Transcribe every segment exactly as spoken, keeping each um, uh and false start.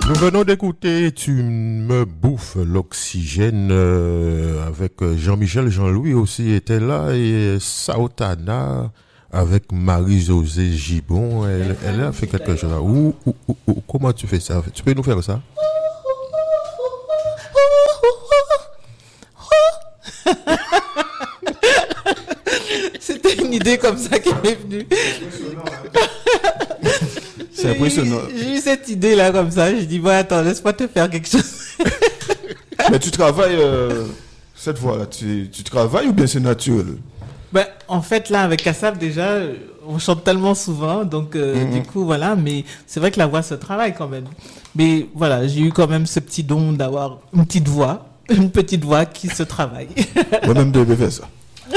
Nous venons d'écouter Tu me bouffes l'oxygène euh, avec Jean-Michel Jean-Louis aussi était là et Saotana avec Marie-Josée Gibon. Elle, elle a fait quelque chose là. Où, où, où, où, comment tu fais ça? Tu peux nous faire ça? C'était une idée comme ça qui m'est venue. C'est impressionnant. J'ai eu cette idée là comme ça. J'ai dit bon attends, laisse-moi te faire quelque chose. Mais tu travailles euh, cette fois-là, tu, tu travailles ou bien c'est naturel? Ben en fait là avec Kassav déjà, on chante tellement souvent, donc euh, mm-hmm. du coup voilà. Mais c'est vrai que la voix se travaille quand même. Mais voilà, j'ai eu quand même ce petit don d'avoir une petite voix, une petite voix qui se travaille. Moi-même je vais faire ça.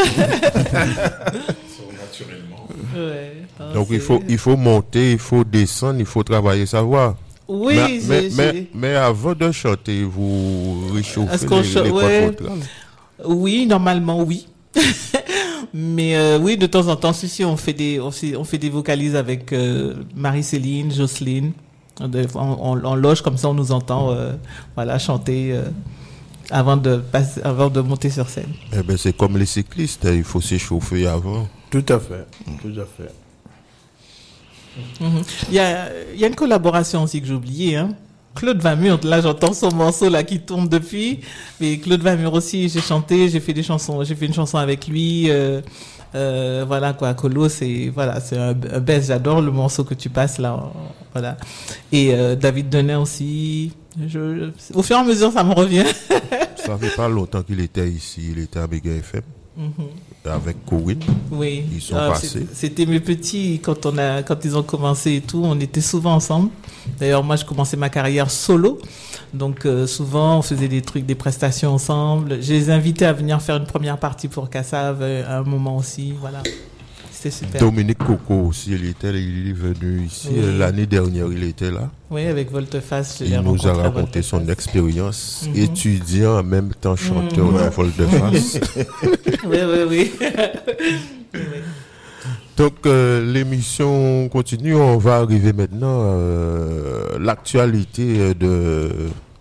Naturellement. Ouais, non, donc c'est... il faut il faut monter, il faut descendre, il faut travailler sa voix. Oui, mais, j'ai, mais, j'ai... mais, mais avant de chanter, vous réchauffez Est-ce qu'on les, ch... les ouais. cordes vocales. Oui, normalement oui. mais euh, oui, de temps en temps, si, si on fait des on fait, on fait des vocalises avec euh, Marie-Céline, Jocelyne, on, on, on loge comme ça, on nous entend euh, voilà chanter. Euh, Avant de, passer, avant de monter sur scène. Eh ben, c'est comme les cyclistes, il faut s'échauffer avant. Tout à fait, tout à fait. Mm-hmm. Il y a, il y a une collaboration aussi que j'ai oubliée, hein. Claude Vamur, là j'entends son morceau là qui tourne depuis, mais Claude Vamur aussi, j'ai chanté, j'ai fait des chansons, j'ai fait une chanson avec lui, euh, euh, voilà quoi, Colo, c'est voilà, c'est un, un best, j'adore le morceau que tu passes là, voilà. Et euh, David Denay aussi. Je, au fur et à mesure, ça me revient. Ça fait pas longtemps qu'il était ici, il était à Méga F M mm-hmm. avec Corinne. Oui. Ils sont ah, passés. C'était mes petits quand on a, quand ils ont commencé et tout, on était souvent ensemble. D'ailleurs, moi, je commençais ma carrière solo, donc euh, souvent on faisait des trucs, des prestations ensemble. Je les invitais à venir faire une première partie pour Kassav à un moment aussi, voilà. C'était super. Dominique Coco aussi, il était, il est venu ici oui. L'année dernière, il était là. Oui, avec Volte-Face. Il nous a raconté son expérience, mm-hmm. étudiant en même temps chanteur mm-hmm. de Volte-Face. oui, oui, oui. oui. Donc euh, l'émission continue, on va arriver maintenant à l'actualité de,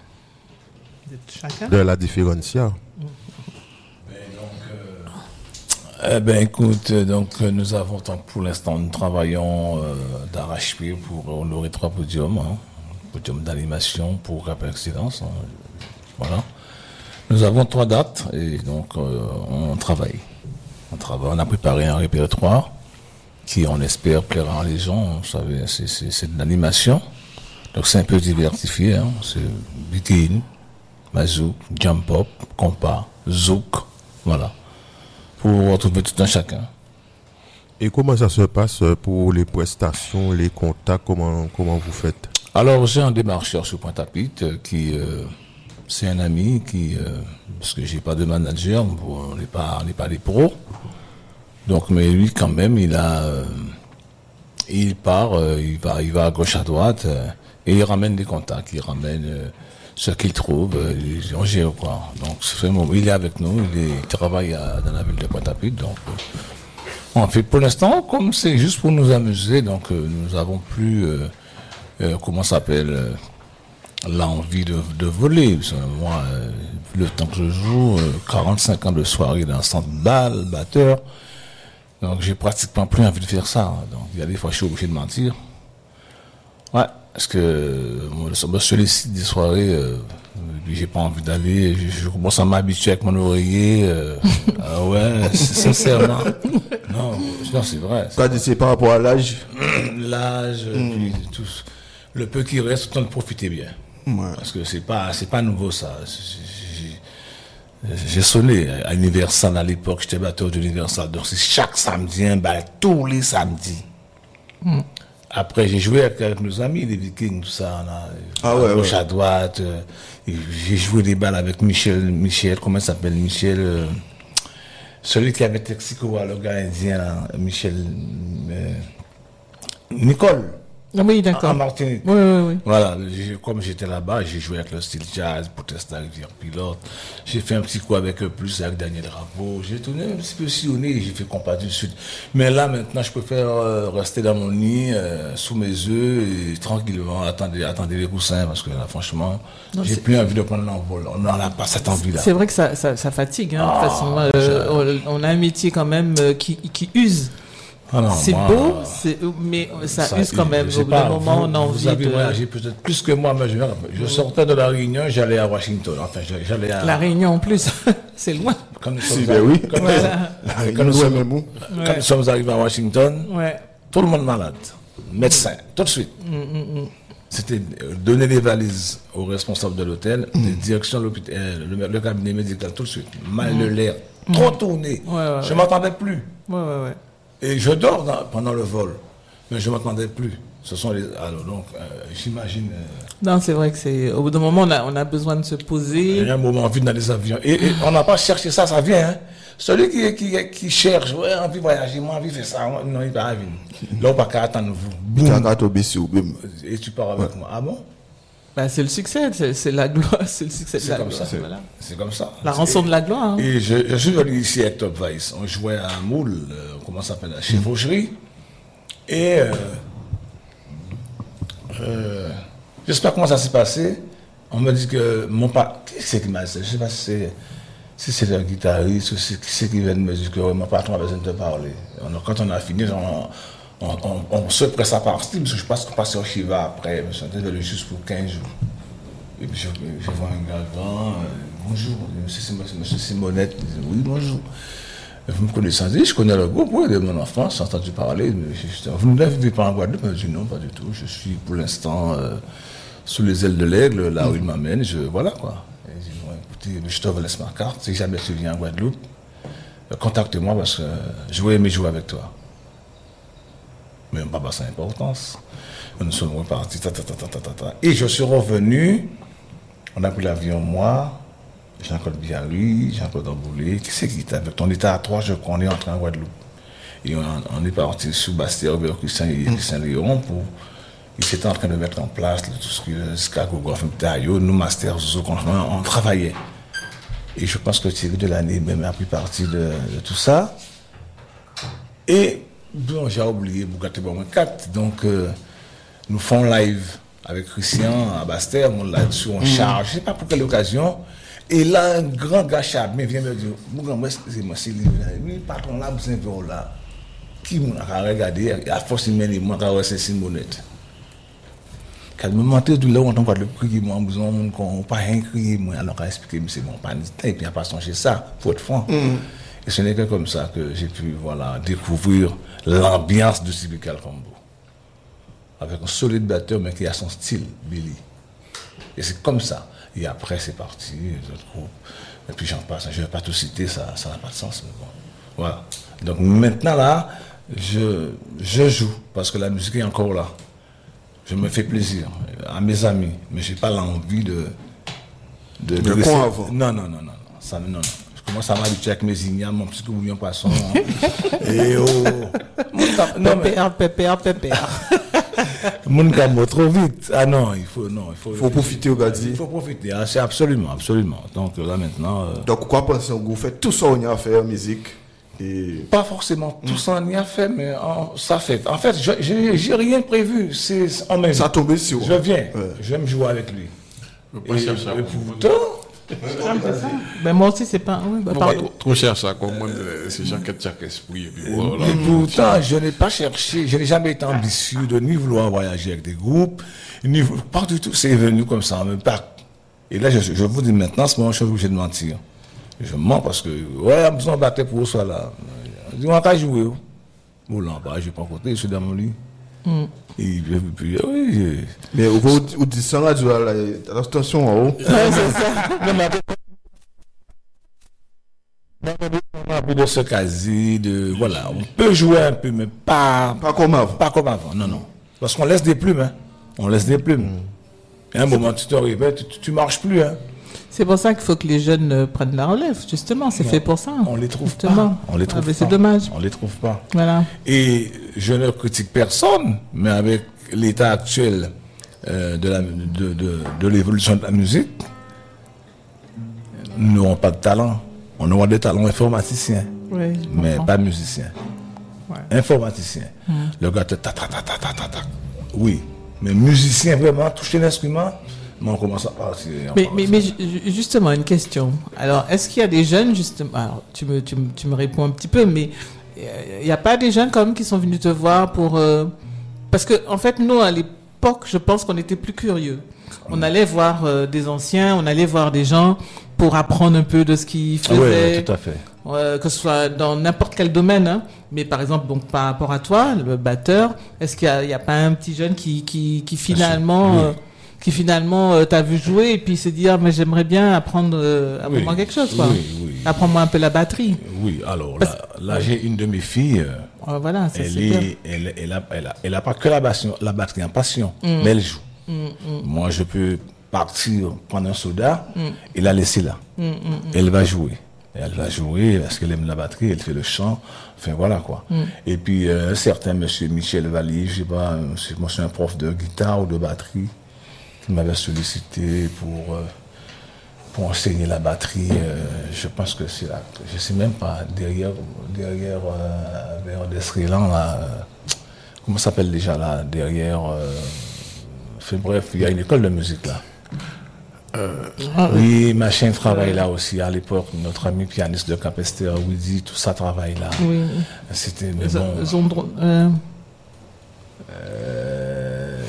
de la différencia. Eh ben écoute, donc nous avons donc pour l'instant nous travaillons euh, d'arrache-pied pour honorer trois podiums, hein, podium d'animation pour Rap Excellence, hein, voilà. Nous avons trois dates et donc euh, on travaille, on travaille, on a préparé un répertoire qui on espère plaira les gens, vous savez, c'est, c'est, c'est de l'animation, donc c'est un peu diversifié, hein, c'est begin, mazouk, jump pop, compas, zouk, voilà. Pour retrouver tout un chacun. Et comment ça se passe pour les prestations, les contacts, comment, comment vous faites? Alors, j'ai un démarcheur sur Pointe-à-Pitre qui, euh, c'est un ami qui, euh, parce que j'ai pas de manager, on n'est pas, on n'est pas des pros. Donc, mais lui, quand même, il a, euh, il part, euh, il va, il va à gauche, à droite, euh, et il ramène des contacts, il ramène, euh, ce qu'il trouve, euh, on gère quoi. Donc c'est bon, il est avec nous, il, est, il travaille à, dans la ville de Pointe-à-Pitre. Donc euh, on fait pour l'instant comme c'est juste pour nous amuser. Donc euh, nous avons plus euh, euh, comment ça s'appelle euh, l'envie de, de voler. Parce que moi, euh, le temps que je joue, euh, quarante-cinq ans de soirée dans le centre balle, batteur. Donc j'ai pratiquement plus envie de faire ça. Donc il y a des fois je suis obligé de mentir. Ouais. Parce que moi, sur les sites des soirées, euh, j'ai pas envie d'aller. Je, je commence à m'habituer avec mon oreiller. Euh, ah ouais, c'est, sincèrement. Non, non, c'est vrai. C'est, pas c'est par rapport à l'âge. L'âge, mm. puis, tout, le peu qui reste, autant de profiter bien. Ouais. Parce que c'est pas, c'est pas nouveau ça. J'ai, j'ai sonné à Universal à l'époque. J'étais batteur d'Universal. Donc c'est chaque samedi, un bal, tous les samedis. Mm. Après, j'ai joué avec, avec nos amis, les Vikings, tout ça, là, ah ouais, à gauche, ouais. à droite. Euh, j'ai joué des balles avec Michel, Michel, comment il s'appelle, Michel, euh, celui qui avait Texico, le gars indien, là, Michel, euh, Nicole. Ah oui, en, d'accord. en Martinique. Oui, oui, oui. Voilà, j'ai- comme j'étais là-bas, j'ai joué avec le style jazz, Proteste la rivière pilote. J'ai fait un petit coup avec eux plus, avec Daniel Drapeau. J'ai tourné un petit peu sillonné, j'ai fait Compas du Sud. Mais là, maintenant, je préfère euh, rester dans mon nid, euh, sous mes œufs, et tranquillement, attendre, attendre les coussins, parce que là, franchement, Non, j'ai c'est- plus envie de prendre l'envol. On n'en a pas cette envie-là. C'est vrai que ça, ça, ça fatigue. Hein, de toute Ah, façon, euh, on, on a un métier quand même euh, qui, qui use. Ah non, C'est moi, beau, c'est, mais ça, ça, use quand même. je sais Au bout pas, d'un moment, vous, on a vous envie avez de... voyagé peut-être plus que moi, mais je, je sortais de la Réunion, j'allais à Washington. Enfin, j'allais à... La Réunion en plus, c'est loin. Quand nous Si, sommes ben arri- oui. quand nous- Voilà. La quand Réunion, nous sommes- ouais, mais bon. quand nous sommes arrivés à Washington, Ouais. tout le monde malade. Médecin, tout de suite. C'était euh, donner les valises aux responsables de l'hôtel, les directions de l'hôpital, euh, le, le cabinet médical, tout de suite. Mal de l'air, trop tourné. Ouais, ouais, je ouais. m'entendais plus. Ouais, ouais, ouais. Et je dors dans- pendant le vol, mais je m'entendais plus. Ce sont les. Alors, donc, euh, j'imagine. euh, Non, c'est vrai que c'est. Au bout d'un moment, on a, on a besoin de se Il poser. y a un moment vide dans les avions. Et, et on n'a pas cherché ça, ça vient. Hein. Celui qui, qui, qui cherche, ouais, envie de voyager, moi, envie de faire ça, moi, non, il va pas venir. Là, on va pas attendre vous. Tu Boum. as qu'à tomber sur eux. Et tu pars avec moi. Ah bon? Bah, c'est le succès, c'est, c'est la gloire, c'est le succès de C'est la comme gloire. ça. Voilà. C'est comme ça. La rançon de la gloire. Hein. Et je, je suis venu ici avec Top Vice. On jouait à un moule, euh, comment ça s'appelle, chez Faucherie. Et euh, euh, j'espère comment ça s'est passé. On me dit que mon père, qui c'est qui m'a dit ça? Je ne sais pas si c'est, si c'est un guitariste ou si qui c'est qui vient de me dire que ouais, mon patron a besoin de te parler. On a- quand on a fini, on, on, on, on se presse à partir, parce que je pense qu'on passe au Chiva après. Je suis venu juste pour quinze jours. Et puis je, je vois un gars grand, euh, bonjour, monsieur, Simon- monsieur Simonette. Il dit, oui, bonjour. Et vous me connaissez, il dit, je connais le groupe, oui, de mon enfance, j'ai entendu parler. Mais je- vous ne vivez pas en Guadeloupe? Je dis non, pas du tout. Je suis pour l'instant euh, sous les ailes de l'aigle, là où il m'amène. Je, voilà quoi. Et il dit, bon, écoutez, je te laisse ma carte. Si jamais tu viens en Guadeloupe, euh, contacte-moi parce que euh, je vais aimer jouer avec toi. Mais pas pas sans importance. Nous sommes repartis, ta, ta, ta, ta, ta, ta, ta. Et je suis revenu. On a pris l'avion, moi, Jean-Claude Biarri, Jean-Claude Amboulé. Qui c'est qui était avec toi? On était à trois, je crois, on est entré en Guadeloupe. Et on, on est parti sur Bastille, Robert Christian et Christian Léon pour. Ils étaient en train de mettre en place tout ce qui est Skagogoff, Taillot, nous, Masters, on, on travaillait. Et je pense que Thierry de l'année même a pris partie de, de tout ça. Et bon, j'ai oublié Bugatti Bomber quatre. Donc, euh, nous faisons live avec Christian à Bastère, on l'a dessus, on charge, je ne sais pas pour quelle occasion. Et là, un grand gars Chabin vient me dire, mon grand, excusez-moi, c'est lui, le patron là, vous avez là. Qui m'a regardé, à force de mener, moi, c'est Simonette. Quand je me mentais, tout là, on entend le crier, moi, vous avez pas rien crié, moi, alors qu'à expliquer, mais c'est bon, pas et puis à pas changer ça, pour être franc. Et ce n'est que comme ça que j'ai pu, voilà, découvrir l'ambiance de Typical Combo. Avec un solide batteur, mais qui a son style, Billy. Et c'est comme ça. Et après, c'est parti, les autres groupes. Et puis j'en passe. Je ne vais pas tout citer, ça ça n'a pas de sens. Mais bon. Voilà. Donc maintenant, là, je, je joue, parce que la musique est encore là. Je me fais plaisir à mes amis, mais je n'ai pas l'envie de... De, de con avant. Non, non, non, non. Ça, non, non. Je commence à m'habituer avec mes ignames, mon petit bouillon poisson. Et oh... Non, mais... Pépère, pépère, pépère. Mon gamin trop vite. Ah non, il faut non, il faut. Faut profiter au Gadi. Il faut profiter. Ah, c'est absolument, absolument. Donc là maintenant. Euh, Donc quoi penser vous faites tout ça on y a fait en musique et pas forcément tout ça on y a fait, mais en, ça fait. En fait, je j'ai j'ai rien prévu. C'est en même. ça tombé sur. Je viens. Ouais. Je vais me jouer avec lui. Pas Et, cher ça. et pourtant, Ah, c'est ça. Ben, moi aussi, c'est pas. Oui, bah, Trop- pardon. trop, trop cher ça, comme moi, euh, c'est Jean qui a chaque esprit. Et puis voilà. et pourtant, je n'ai pas cherché. Je n'ai jamais été ambitieux de ni vouloir voyager avec des groupes, ni pas du tout. C'est venu comme ça, même pas. Et là, je, je vous dis maintenant, ce moment, je suis obligé de mentir. Je mens parce que, ouais, on a besoin de battre pour soit là. Je dis, on va jouer. oh. Bon, là, bah, je vais pas compter, je suis dans mon lit. Et puis, puis, oui. je- Mais vous vous vous dites ça là, attention en haut. Ouais, c'est ça. Non, mais après, on a un peu de ce quasi, de, voilà, on peut jouer un peu, mais pas, Pas comme avant. pas comme avant, non, non. Parce qu'on laisse des plumes, hein. On laisse des plumes. Et à un moment, tu te répètes, tu, tu marches plus, hein. C'est pour ça qu'il faut que les jeunes euh, prennent la relève, justement. C'est fait pour ça. On les trouve Justement. pas. On les trouve Ah, mais pas. c'est dommage. On les trouve pas. Voilà. Et je ne critique personne, mais avec l'état actuel euh, de, la, de, de, de l'évolution de la musique, nous n'aurons pas de talent. On aura des talents informaticiens, Oui, je mais comprends. pas musiciens. Ouais. Informaticien. Le gars te ta ta ta ta ta ta ta. Oui, mais musicien vraiment, toucher l'instrument, mais on commence à partir. Mais, mais, mais ju- justement, une question. Alors, est-ce qu'il y a des jeunes, justement, alors, tu me, tu, me, tu me réponds un petit peu, mais il n'y a pas des jeunes quand même qui sont venus te voir pour... euh, parce que, en fait, nous, à l'époque, je pense qu'on était plus curieux. On allait voir euh, des anciens, on allait voir des gens pour apprendre un peu de ce qu'ils Ah faisaient. oui, tout à fait. Euh, que ce soit dans n'importe quel domaine, hein. Mais par exemple, donc par rapport à toi, le batteur, est-ce qu'il y a, il y a pas un petit jeune qui, qui, qui finalement, Oui. euh, qui finalement euh, t'a vu jouer et puis se dit ah mais j'aimerais bien apprendre, euh, apprendre Oui. quelque chose quoi. Oui, oui. Apprends-moi un peu la batterie. Oui, alors Parce- là, là j'ai une de mes filles. euh, Euh, voilà, ça Elle, c'est bien. est, elle, elle, a, elle, a, elle a pas que la, passion, la batterie en passion, Mm. mais elle joue. Moi, je peux partir prendre un soda et la laisser là. Mm, Elle va jouer. Elle va jouer parce qu'elle aime la batterie, elle fait le chant. Enfin, voilà quoi. Mm. Et puis, euh, un certain monsieur Michel Vallier, je sais pas, euh, c'est- moi, c'est un prof de guitare ou de batterie qui m'avait sollicité pour, euh, pour enseigner la batterie. euh, je pense que c'est là. Je sais même pas, derrière, derrière, euh, vers Desrélan, là. euh, comment ça s'appelle déjà là, derrière. Euh, enfin, bref, il y a une école de musique là. Ah, Oui, machin travaille là aussi à l'époque. Notre ami pianiste de Capester, Widi, tout ça travaille là. Oui. C'était, mais Z- bon. Zondro- euh, euh,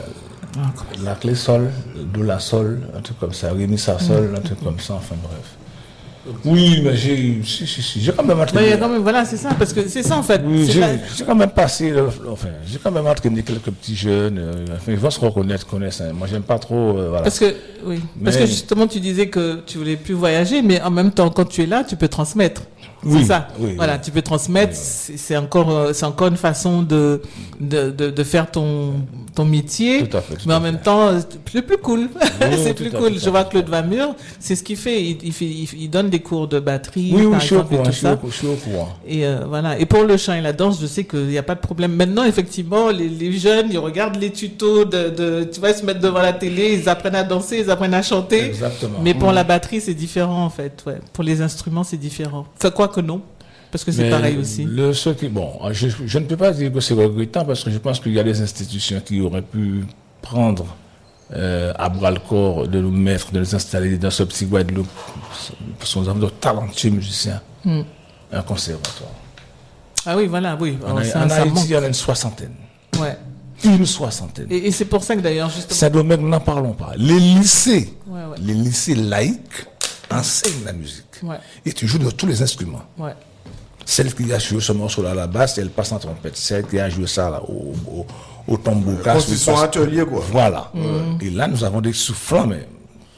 la clé sol, do la sol, un truc comme ça, Rémi sa sol, un truc comme ça, enfin bref. Oui, mais j'ai, si, si, si, j'ai quand même bah, il y a entraîné. quand même, voilà, c'est ça, parce que c'est ça en fait. Oui, C'est j'ai, pas- j'ai quand même passé, le- enfin, j'ai quand même entraîné quelques petits jeunes, euh, enfin, ils vont se reconnaître, connaissent, hein. Moi, j'aime pas trop, euh, voilà. Parce que, oui. Parce Mais- que justement, tu disais que tu voulais plus voyager, mais en même temps, quand tu es là, tu peux transmettre. Oui, C'est ça. oui, Voilà, oui. tu peux transmettre. C'est c'est encore, euh, c'est encore une façon de, de, de, de faire ton, ton métier. Tout à fait, tout mais en à même fait. temps, euh, c'est plus cool. c'est tout plus à cool. fait, Je tout à vois fait. Claude Vamur, c'est ce qu'il fait. Il, il fait, il, il donne des cours de batterie, Oui, oui, par je suis au exemple, et courant, tout je suis ça. au, je suis au courant. Et euh, voilà. Et pour le chant et la danse, je sais qu'il n'y a pas de problème. Maintenant, effectivement, les, les jeunes, ils regardent les tutos de, de, tu vois, ils se mettent devant la télé, ils apprennent à danser, ils apprennent à chanter. Exactement. Mais pour la batterie, c'est différent, en fait. Ouais. Pour les instruments, c'est différent. Enfin, quoi que non. Parce que c'est Mais pareil aussi. Le, ce qui, bon, je, je ne peux pas dire que c'est regrettant parce que je pense qu'il y a des institutions qui auraient pu prendre euh, à bras le corps de nous mettre, de nous installer dans ce petit Guadeloupe, parce qu'on a de talentueux musiciens, Hmm. un conservatoire. Ah oui, voilà, oui. En, Alors, ça, en ça Haïti, manque. il y en a une soixantaine. Ouais. Une soixantaine. Et, et c'est pour ça que d'ailleurs, justement. Saint-Domingue, n'en parlons pas. Les lycées, Ouais, ouais. les lycées laïcs enseignent la musique. Ouais. Et tu joues de tous les instruments. Ouais. Celle qui a joué ce morceau-là à la basse, elle passe en trompette. Celle qui a joué ça là, au, au, au tambouka. Comme si son atelier, quoi. Voilà. Et là, nous avons des soufflants, mais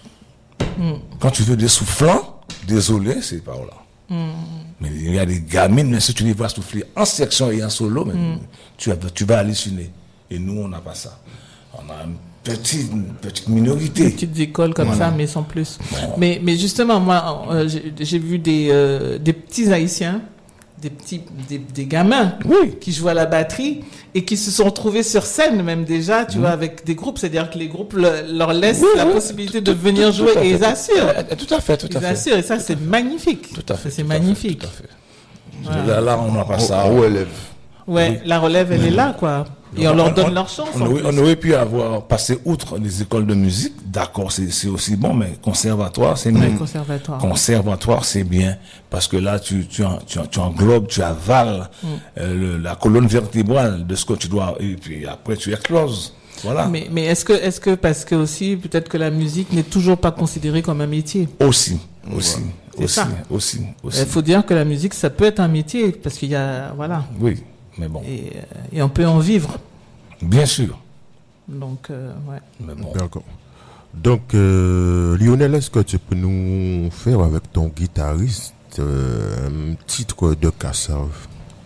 quand tu veux des soufflants, désolé, c'est pas là. Mais il y a des gamines, mais si tu les vois souffler en section et en solo, mais tu, vas, tu vas halluciner. Et nous, on n'a pas ça. On a une petite, une petite minorité. Des petites écoles comme Voilà. ça, mais sans plus. Mais, mais justement, moi, euh, j'ai- j'ai vu des, euh, des petits Haïtiens, des petits, des, des gamins Oui. qui jouent à la batterie et qui se sont retrouvés sur scène même déjà, tu vois, avec des groupes. C'est-à-dire que les groupes le- leur laissent Oui, la oui. possibilité de Tout- venir tout- jouer tout à et fait. ils assurent. Euh, Tout à fait, tout à Ils fait. assurent et ça, c'est magnifique. Tout à fait. C'est tout à fait, magnifique. tout à fait. Là, là, on n'a pas ça. On relève. Ouais, la relève, elle est là, quoi. Et on leur donne leur chance. On en aurait, plus. on aurait pu avoir passé outre les écoles de musique, d'accord, c'est c'est aussi bon, mais conservatoire, c'est Ouais, mieux. conservatoire. Conservatoire, c'est bien, parce que là, tu, tu, en- tu, en- tu englobes, tu avales Mm. euh, le- la colonne vertébrale de ce que tu dois, et puis après, tu écloses. Voilà. Mais, mais est-ce que, est-ce que, parce que aussi, peut-être que la musique n'est toujours pas considérée comme un métier. Aussi, aussi, C'est aussi, ça. aussi, aussi. Il faut dire que la musique, ça peut être un métier, parce qu'il y a, voilà, Oui, mais bon, et, euh, et on peut en vivre. bien sûr, Donc, euh, ouais. mais bon. D'accord. Donc, euh, Lionel, est-ce que tu peux nous faire avec ton guitariste euh, un titre de Kassav?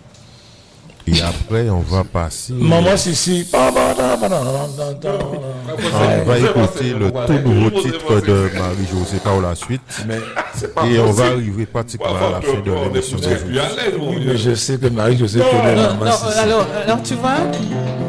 Et après, on va passer. Maman, si, si. On va écouter le tout nouveau titre de Marie-Josée par la suite. Mais, Et on va arriver pratiquement à la fin de l'émission plus d'aujourd'hui. à l'aise, mon mais Dieu. je sais que Marie-Josée connaît la Non, maman, non, si, si. alors, alors, tu vois,